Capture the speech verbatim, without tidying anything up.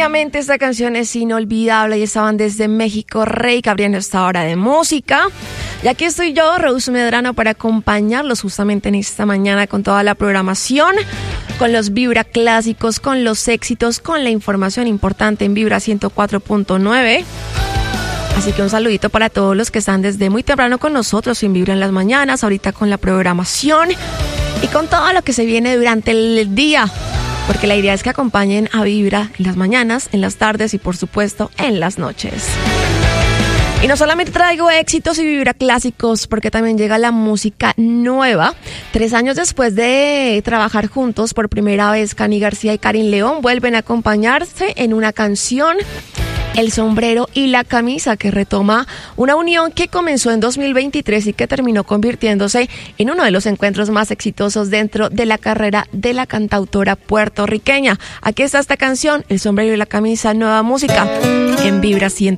Definitivamente esta canción es inolvidable y estaban desde México Rey abriendo esta hora de música. Y aquí estoy yo, Rose Medrano, para acompañarlos justamente en esta mañana con toda la programación, con los Vibra clásicos, con los éxitos, con la información importante en Vibra ciento cuatro punto nueve. Así que un saludito para todos los que están desde muy temprano con nosotros en Vibra en las mañanas, ahorita con la programación y con todo lo que se viene durante el día. Porque la idea es que acompañen a Vibra en las mañanas, en las tardes y por supuesto en las noches. Y no solamente traigo éxitos y Vibra clásicos, porque también llega la música nueva. Tres años después de trabajar juntos por primera vez, Cani García y Karin León vuelven a acompañarse en una canción, El sombrero y la camisa, que retoma una unión que comenzó en dos mil veintitrés y que terminó convirtiéndose en uno de los encuentros más exitosos dentro de la carrera de la cantautora puertorriqueña. Aquí está esta canción, El sombrero y la camisa, nueva música en Vibra ciento